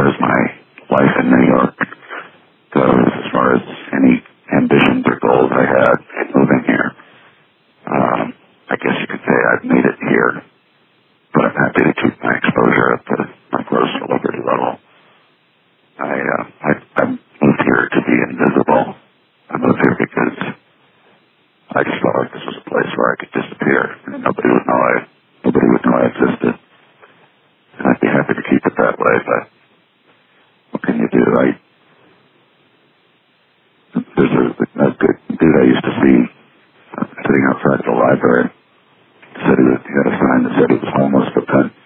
far as my life in New York goes, as far as any ambitions or goals I had moving here, I guess you could say I've made it here, but I'm happy to keep my exposure at the my close to liberty level. I moved here to be invisible. I moved here because I just felt like this was a place where I could disappear and nobody would know I existed. And I'd be happy to keep it that way, but what can you do? There's a good dude I used to see sitting outside the library. He had a sign that said he was homeless, but then